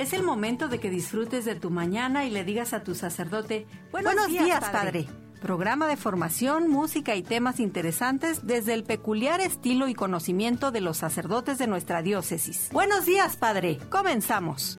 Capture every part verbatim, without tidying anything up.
Es el momento de que disfrutes de tu mañana y le digas a tu sacerdote, buenos, Buenos días, días, padre. padre. Programa de formación, música y temas interesantes desde el peculiar estilo y conocimiento de los sacerdotes de nuestra diócesis. Buenos días, padre. Comenzamos.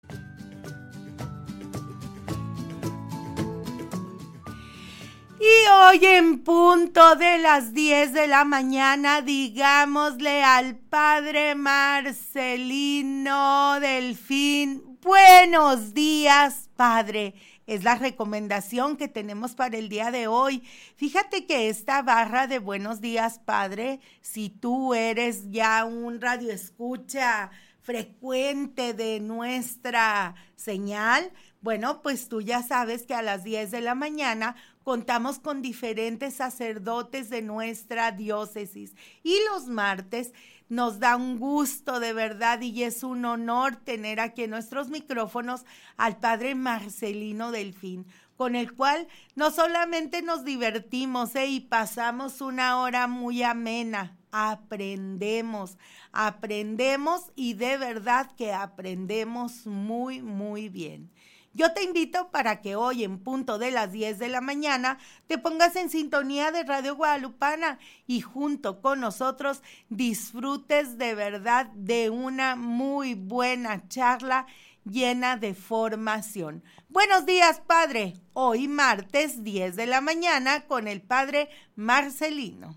Y hoy en punto de las diez de la mañana, digámosle al Padre Marcelino Delfín, buenos días, Padre. Es la recomendación que tenemos para el día de hoy. Fíjate que esta barra de buenos días, Padre, si tú eres ya un radioescucha frecuente de nuestra señal, bueno, pues tú ya sabes que a las diez de la mañana contamos con diferentes sacerdotes de nuestra diócesis y los martes nos da un gusto de verdad y es un honor tener aquí en nuestros micrófonos al Padre Marcelino Delfín, con el cual no solamente nos divertimos ¿eh? y pasamos una hora muy amena, aprendemos, aprendemos y de verdad que aprendemos muy, muy bien. Yo te invito para que hoy en punto de las diez de la mañana te pongas en sintonía de Radio Guadalupana y junto con nosotros disfrutes de verdad de una muy buena charla llena de formación. Buenos días, Padre. Hoy martes diez de la mañana con el Padre Marcelino.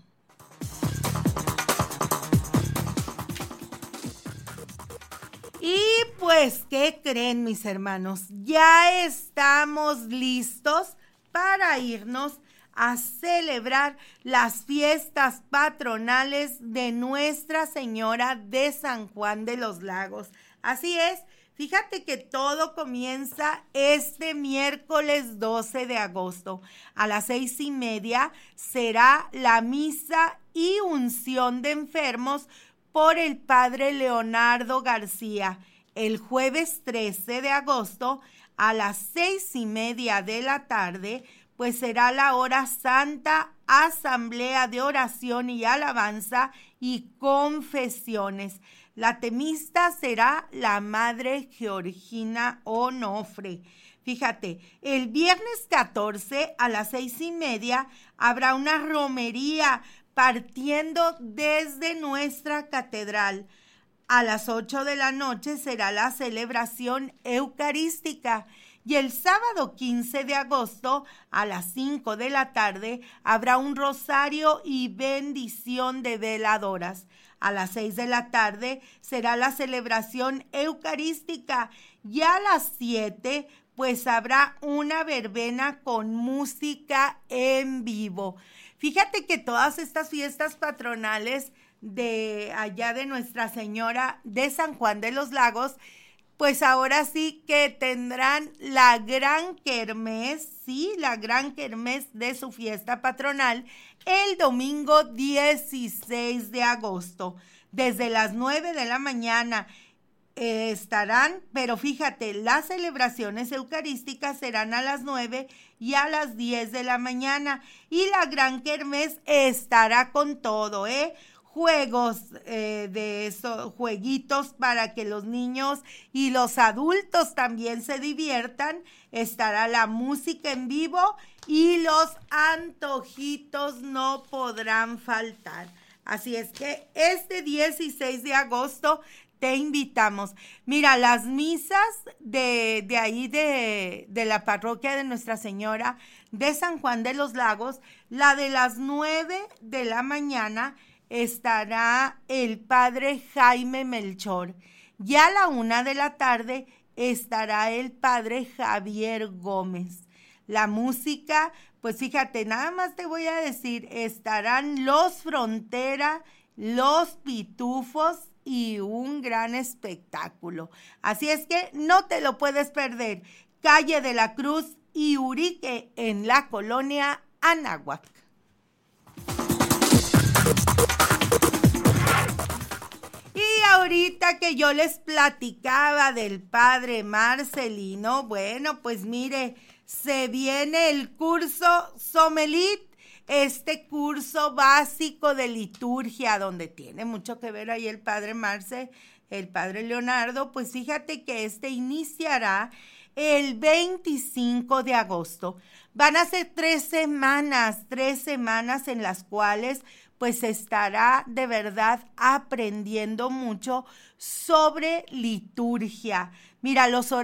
Y pues, ¿qué creen, mis hermanos? Ya estamos listos para irnos a celebrar las fiestas patronales de Nuestra Señora de San Juan de los Lagos. Así es, fíjate que todo comienza este miércoles doce de agosto. A las seis y media será la misa y unción de enfermos por el Padre Leonardo García. El jueves trece de agosto a las seis y media de la tarde, pues será la hora santa, asamblea de oración y alabanza y confesiones. La temista será la Madre Georgina Onofre. Fíjate, el viernes catorce a las seis y media habrá una romería partiendo desde nuestra catedral. A las ocho de la noche será la celebración eucarística y el sábado quince de agosto a las cinco de la tarde habrá un rosario y bendición de veladoras. A las seis de la tarde será la celebración eucarística y a las siete pues habrá una verbena con música en vivo. Fíjate que todas estas fiestas patronales de allá de Nuestra Señora de San Juan de los Lagos, pues ahora sí que tendrán la gran kermés, sí, la gran kermés de su fiesta patronal el domingo dieciséis de agosto, desde las nueve de la mañana. Eh, estarán, pero fíjate, las celebraciones eucarísticas serán a las nueve y a las diez de la mañana y la gran kermés estará con todo, ¿eh? Juegos eh, de esos jueguitos para que los niños y los adultos también se diviertan. Estará la música en vivo y los antojitos no podrán faltar. Así es que este dieciséis de agosto te invitamos. Mira, las misas de, de ahí de, de la parroquia de Nuestra Señora de San Juan de los Lagos, la de las nueve de la mañana estará el Padre Jaime Melchor. Ya a la una de la tarde estará el Padre Javier Gómez. La música, pues fíjate, nada más te voy a decir, estarán los Frontera, los Pitufos y un gran espectáculo. Así es que no te lo puedes perder. Calle de la Cruz y Urique en la colonia Anáhuac. Y ahorita que yo les platicaba del Padre Marcelino, bueno, pues mire, se viene el curso Somelit, este curso básico de liturgia, donde tiene mucho que ver ahí el Padre Marce, el padre Leonardo, pues fíjate que este iniciará el veinticinco de agosto. Van a ser tres semanas, tres semanas en las cuales pues estará de verdad aprendiendo mucho sobre liturgia. Mira, los